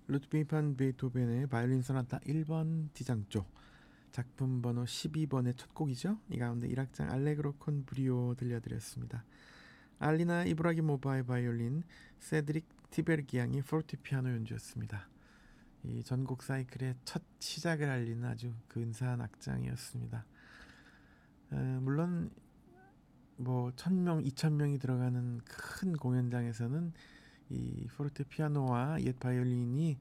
루드비히 반 베토벤의 바이올린 소나타 1번 D장조, 작품 번호 12번의 첫 곡이죠. 이 가운데 1악장 알레그로 콘 브리오 들려드렸습니다. 알리나 이브라기모바의 바이올린, 세드릭 티베르기앙이 포르테피아노 연주였습니다. 이 전곡 사이클의 첫 시작을 알리는 아주 근사한 악장이었습니다. 물론 뭐 1000명, 2000명이 들어가는 큰 공연장에서는 이 포르테피아노와 옛 바이올린이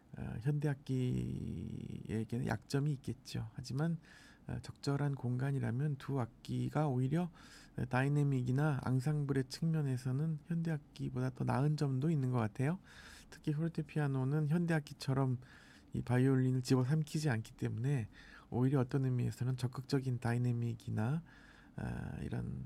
현대악기에게는 약점이 있겠죠. 하지만 적절한 공간이라면 두 악기가 오히려 다이내믹이나 앙상블의 측면에서는 현대악기보다 더 나은 점도 있는 것 같아요. 특히 포르테피아노는 현대악기처럼 이 바이올린을 집어삼키지 않기 때문에 오히려 어떤 의미에서는 적극적인 다이내믹이나 이런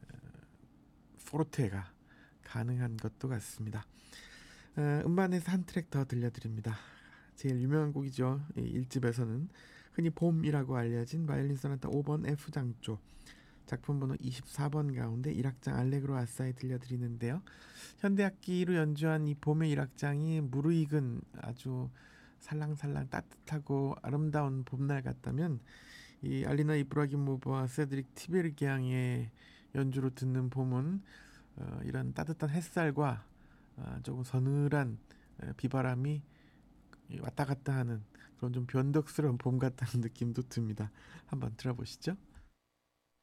포르테가 가능한 것도 같습니다. 음반에서 한 트랙 더 들려드립니다. 제일 유명한 곡이죠. 이 1집에서는 흔히 봄이라고 알려진 바이올린 소나타 5번 F장조, 작품 번호 24번 가운데 1악장 알레그로 아싸에 들려드리는데요. 현대악기로 연주한 이 봄의 1악장이 무르익은 아주 살랑살랑 따뜻하고 아름다운 봄날 같다면, 이 알리나 이브라기모브와 세드릭 티베르기앙의 연주로 듣는 봄은 이런 따뜻한 햇살과 조금 서늘한 비바람이 왔다 갔다 하는 그런 좀 변덕스러운 봄 같다는 느낌도 듭니다. 한번 들어보시죠.